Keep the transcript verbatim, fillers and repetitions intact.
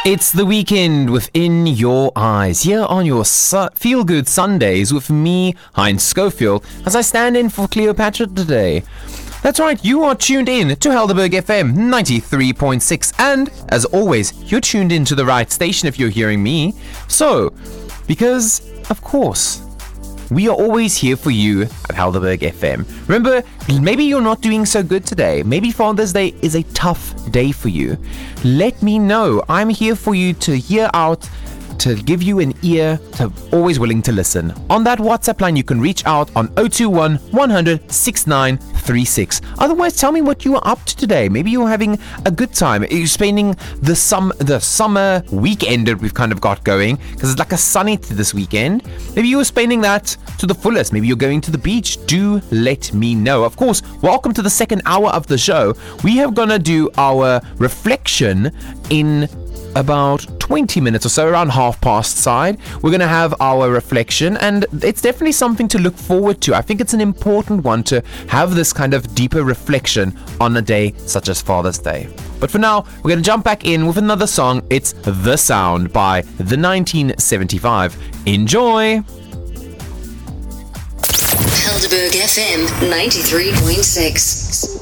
It's the weekend within your eyes, here on your su- Feel Good Sundays with me, Heinz Schofield, as I stand in for Cleopatra today. That's right, you are tuned in to Helderberg F M ninety-three point six, and as always, you're tuned in to the right station if you're hearing me. So, because, of course, we are always here for you at Helderberg F M. Remember, maybe you're not doing so good today. Maybe Father's Day is a tough day for you. Let me know. I'm here for you to hear out, to give you an ear, to always willing to listen. On that WhatsApp line, you can reach out on zero two one, one hundred, sixty-nine thirty-six. Otherwise, tell me what you are up to today. Maybe you're having a good time. You're spending the sum the summer weekend that we've kind of got going, because it's like a sunny to this weekend. Maybe you're spending that to the fullest. Maybe you're going to the beach. Do let me know. Of course, welcome to the second hour of the show. We have gonna do our reflection in about twenty minutes or so, around half past side. We're going to have our reflection, and it's definitely something to look forward to. I think it's an important one to have this kind of deeper reflection on a day such as Father's Day. But for now, we're going to jump back in with another song. It's The Sound by the nineteen seventy-five. Enjoy! Helderberg F M ninety-three point six.